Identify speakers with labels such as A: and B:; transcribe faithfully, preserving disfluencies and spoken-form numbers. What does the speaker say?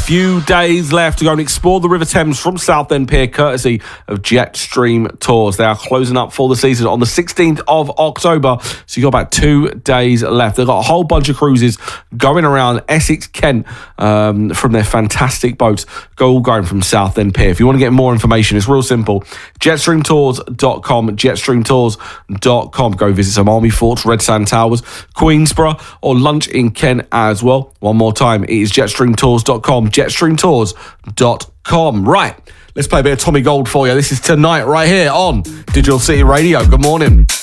A: few days left to go and explore the River Thames from Southend Pier, courtesy of Jetstream Tours. They are closing up for the season on the sixteenth of October, so you've got about two days left. They've got a whole bunch of cruises going around Essex, Kent, um, from their fantastic boats, go all going from Southend Pier. If you want to get more information, it's real simple. jetstream tours dot com, jetstream tours dot com. Go visit some Army Forts, Red Sand Towers, Queensborough, or lunch in Kent as well. One more time, it is jetstream tours dot com, jetstream tours dot com. Right, let's play a bit of Tommy Gold for you. This is Tonight right here on Digital City Radio. Good morning.